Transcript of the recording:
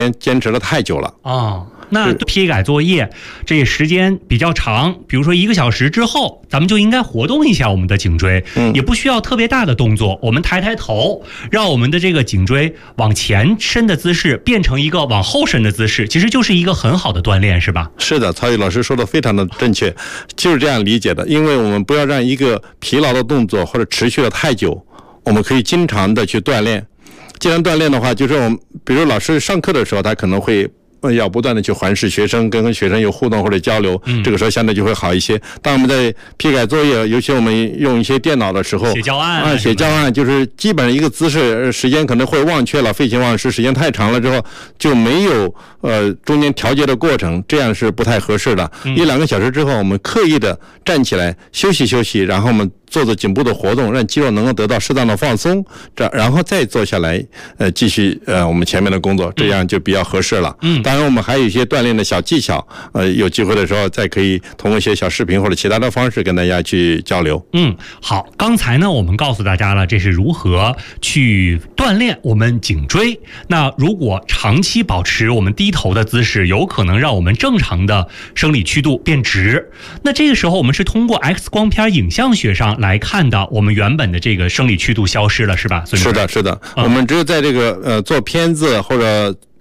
坚持了太久了啊。那批改作业这时间比较长，比如说1个小时之后，咱们就应该活动一下我们的颈椎，也不需要特别大的动作，我们抬抬头，让我们的这个颈椎往前伸的姿势变成一个往后伸的姿势，其实就是一个很好的锻炼，是吧？ 是的，曹宇老师说的非常的正确，就是这样理解的。因为我们不要让一个疲劳的动作或者持续了太久，我们可以经常的去锻炼。既然锻炼的话，就是我们比如老师上课的时候，他可能会要不断的去环视学生，跟学生有互动或者交流，这个时候相对就会好一些。当我们在批改作业，尤其我们用一些电脑的时候， 写教案写教案就是基本上一个姿势时间可能会忘却了，废寝忘食，时间太长了之后就没有中间调节的过程，这样是不太合适的。1-2个小时之后，我们刻意的站起来休息休息，然后我们做颈部的活动，让肌肉能够得到适当的放松，然后再坐下来继续我们前面的工作，这样就比较合适了。当然我们还有一些锻炼的小技巧，有机会的时候再可以通过一些小视频或者其他的方式跟大家去交流。 好，刚才呢我们告诉大家了这是如何去锻炼我们颈椎。那如果长期保持我们低头的姿势，有可能让我们正常的生理曲度变直。那这个时候我们是通过 X 光片影像学上来看到我们原本的这个生理曲度消失了，是吧？ 是的，是的，我们只有在这个做片子或者